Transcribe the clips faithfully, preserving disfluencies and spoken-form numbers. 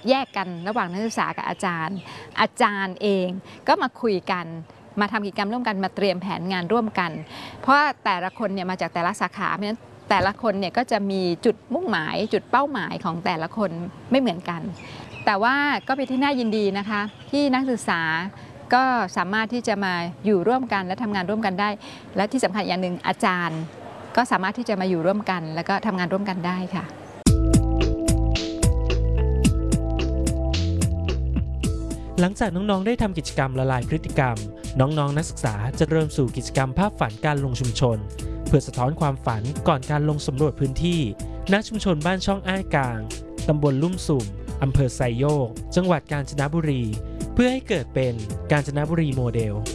แยกกันระหว่างนักศึกษากับอาจารย์ อาจารย์เองก็มาคุยกันมาทำกิจกรรมร่วมกันมาเตรียมแผนงานร่วมกันเพราะแต่ละคนเนี่ยมาจากแต่ละสาขาเพราะฉะนั้นแต่ละคนเนี่ยก็จะมีจุดมุ่งหมายจุดเป้าหมายของแต่ละคนไม่เหมือนกันแต่ว่าก็เป็นที่น่ายินดีนะคะที่นักศึกษาก็สามารถที่จะมาอยู่ร่วมกันและทำงานร่วมกันได้และที่สำคัญอย่างหนึ่งอาจารย์ก็สามารถที่จะมาอยู่ร่วมกันแล้วก็ทำงานร่วมกันได้ค่ะหลังจากน้องๆได้ทำกิจกรรมละลายพฤติกรรมน้องๆนักศึกษาจะเริ่มสู่กิจกรรมภาพฝันการลงชุมชนเพื่อสะท้อนความฝันก่อนการลงสำรวจพื้นที่ณชุมชนบ้านช่องอ้ายกลางตำบลลุ่มสุ่มอำเภอไซโยกจังหวัดกาญจนบุรีเพื่อให้เกิดเป็นกาญจนบุรีโมเดล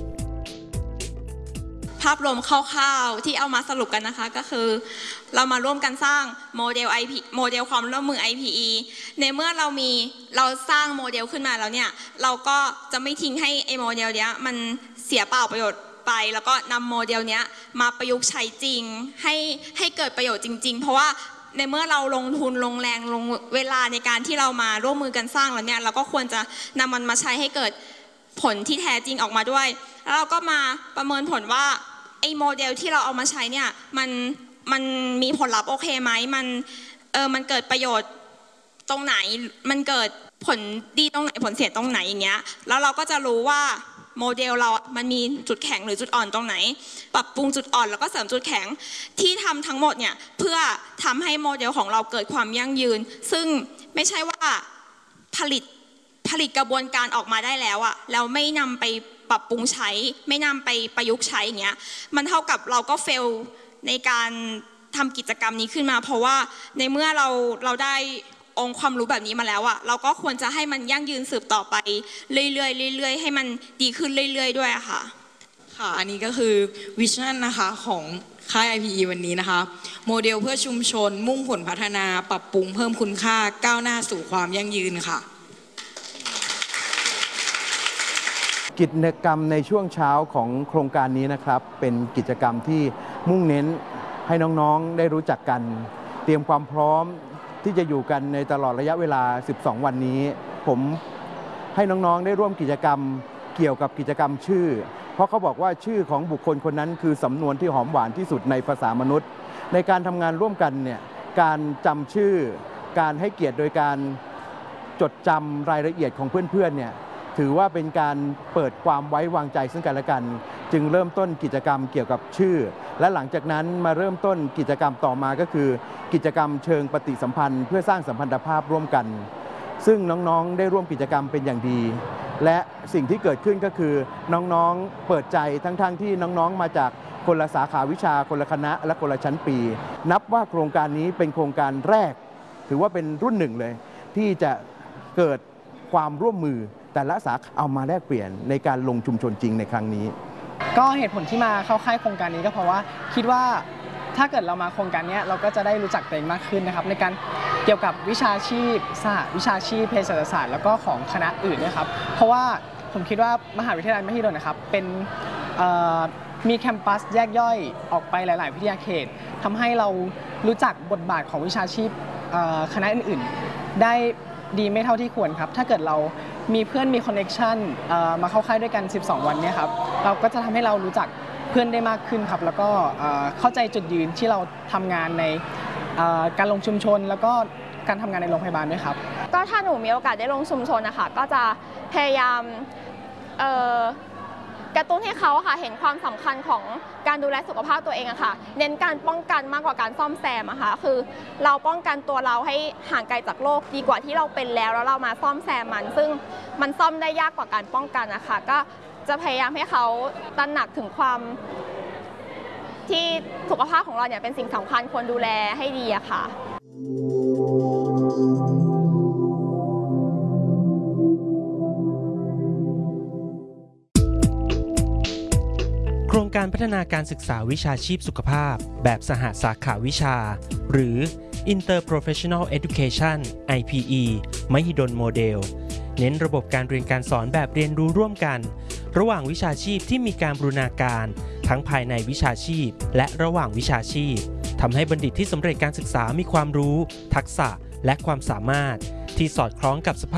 ภาพรวมคร่าวๆที่เอามาสรุปกันนะคะก็คือเรามาร่วมกันสร้างโมเดล ไอ พี โมเดลความร่วมมือ ไอ พี อี ในเมื่อเรามีเราสร้างโมเดลขึ้นมาแล้วเนี่ยเราก็จะไม่ทิ้งให้ไอโมเดลเนี้ยมันเสียเปล่าประโยชน์ไปแล้วก็นำโมเดลเนี้ยมาประยุกต์ใช้จริงให้ให้เกิดประโยชน์จริงๆเพราะว่าในเมื่อเราลงทุนลงแรงลงเวลาในการที่เรามาร่วมมือกันสร้างแล้วเนี่ยเราก็ควรจะนำมันมาใช้ให้เกิดผลที่แท้จริงออกมาด้วยแล้วเราก็มาประเมินผลว่าไอ้โมเดลที่เราเอามาใช้เนี่ยมันมันมีผลลัพธ์โอเคไหมมันเออมันเกิดประโยชน์ตรงไหนมันเกิดผลดีตรงไหนผลเสียตรงไหนอย่างเงี้ยแล้วเราก็จะรู้ว่าโมเดลเรามันมีจุดแข็งหรือจุดอ่อนตรงไหนปรับปรุงจุดอ่อนแล้วก็เสริมจุดแข็งที่ทำทั้งหมดเนี่ยเพื่อทำให้โมเดลของเราเกิดความยั่งยืนซึ่งไม่ใช่ว่าผลิตผลิตกระบวนการออกมาได้แล้วอะแล้วไม่นำไปปรับปรุงใช้ไม่นำไปประยุกต์ใช้อย่างเงี้ยมันเท่ากับเราก็เฟลในการทำกิจกรรมนี้ขึ้นมาเพราะว่าในเมื่อเราเราได้องค์ความรู้แบบนี้มาแล้วอะเราก็ควรจะให้มันยั่งยืนสืบต่อไปเรื่อยๆเรื่อยๆให้มันดีขึ้นเรื่อยๆด้วยค่ะค่ะอันนี้ก็คือวิชั่นนะคะของค่าย ไอ พี อี วันนี้นะคะโมเดลเพื่อชุมชนมุ่งผลพัฒนาปรับปรุงเพิ่มคุณค่าก้าวหน้าสู่ความยั่งยืนค่ะกิจกรรมในช่วงเช้าของโครงการนี้นะครับเป็นกิจกรรมที่มุ่งเน้นให้น้องๆได้รู้จักกันเตรียมความพร้อมที่จะอยู่กันในตลอดระยะเวลาสิบสองวันนี้ผมให้น้องๆได้ร่วมกิจกรรมเกี่ยวกับกิจกรรมชื่อเพราะเขาบอกว่าชื่อของบุคคลคนนั้นคือสำนวนที่หอมหวานที่สุดในภาษามนุษย์ในการทำงานร่วมกันเนี่ยการจำชื่อการให้เกียรติโดยการจดจำรายละเอียดของเพื่อนๆเนี่ยถือว่าเป็นการเปิดความไว้วางใจซึ่งกันและกันจึงเริ่มต้นกิจกรรมเกี่ยวกับชื่อและหลังจากนั้นมาเริ่มต้นกิจกรรมต่อมาก็คือกิจกรรมเชิงปฏิสัมพันธ์เพื่อสร้างสัมพันธภาพร่วมกันซึ่งน้องๆได้ร่วมกิจกรรมเป็นอย่างดีและสิ่งที่เกิดขึ้นก็คือน้องๆเปิดใจทั้งๆ ท, ที่น้องๆมาจากคนละสาขาวิชาคนละคณะและคนละชั้นปีนับว่าโครงการนี้เป็นโครงการแรกถือว่าเป็นรุ่นหนึ่งเลยที่จะเกิดความร่วมมือแต่ละสาขาเอามาแลกเปลี่ยนในการลงชุมชนจริงในครั้งนี้ก็เหตุผลที่มาเข้าค่ายโครงการนี้ก็เพราะว่าคิดว่าถ้าเกิดเรามาโครงการนี้เราก็จะได้รู้จักตัวเองมากขึ้นนะครับในการเกี่ยวกับวิชาชีพสหวิชาชีพเภสัชศาสตร์แล้วก็ของคณะอื่นด้วยครับเพราะว่าผมคิดว่ามหาวิทยาลัยมหิดลนะครับเป็นมีแคมปัสแยกย่อยออกไปหลายๆวิทยาเขตทำให้เรารู้จักบทบาทของวิชาชีพคณะอื่นๆได้ดีไม่เท่าที่ควรครับถ้าเกิดเรามีเพื่อนมีคอนเนคชั่นมาเข้าค่ายด้วยกันสิบสองวันเนี่ยครับเราก็จะทำให้เรารู้จักเพื่อนได้มากขึ้นครับแล้วก็เข้าใจจุดยืนที่เราทำงานในการลงชุมชนแล้วก็การทำงานในโรงพยาบาลด้วยครับก็ถ้าหนูมีโอกาสได้ลงชุมชนนะคะก็จะพยายามกระตุ้นให้เขาค่ะเห็นความสำคัญของการดูแลสุขภาพตัวเองอะค่ะเน้นการป้องกันมากกว่าการซ่อมแซมอะค่ะคือเราป้องกันตัวเราให้ห่างไกลจากโรคดีกว่าที่เราเป็นแล้วแล้วเรามาซ่อมแซมมันซึ่งมันซ่อมได้ยากกว่าการป้องกันนะคะก็จะพยายามให้เขาตระหนักถึงความที่สุขภาพของเราเนี่ยเป็นสิ่งสำคัญควรดูแลให้ดีอะค่ะโครงการพัฒนาการศึกษาวิชาชีพสุขภาพแบบสหสาขาวิชาหรือ Interprofessional Education ไอ พี อี มหิดลโมเดลเน้นระบบการเรียนการสอนแบบเรียนรู้ร่วมกันระหว่างวิชาชีพที่มีการบูรณาการทั้งภายในวิชาชีพและระหว่างวิชาชีพทำให้บัณฑิตที่สำเร็จการศึกษามีความรู้ทักษะและความสามารถที่สอดคล้องกับสภาพ